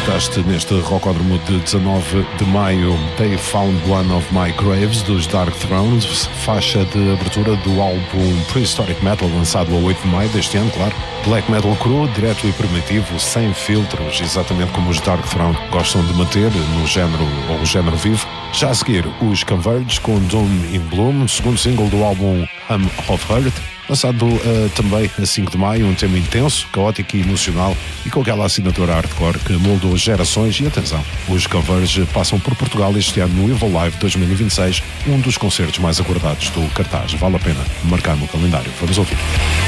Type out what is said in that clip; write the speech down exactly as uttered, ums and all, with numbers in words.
desfrutaste neste Rocódromo de dezanove de maio They Found One of My Graves dos Dark Thrones, faixa de abertura do álbum Prehistoric Metal, lançado a oito de maio deste ano, claro. Black metal cru, direto e primitivo, sem filtros, exatamente como os Dark Throne gostam de manter no género ou o género vivo. Já a seguir, os Converge com Doom in Bloom, segundo single do álbum Hum of Earth, lançado uh, também a cinco de maio, um tema intenso, caótico e emocional e com aquela assinatura hardcore que moldou gerações. E atenção, os Converge passam por Portugal este ano no Evil Live dois mil e vinte e seis, um dos concertos mais aguardados do cartaz. Vale a pena marcar no calendário. Vamos ouvir.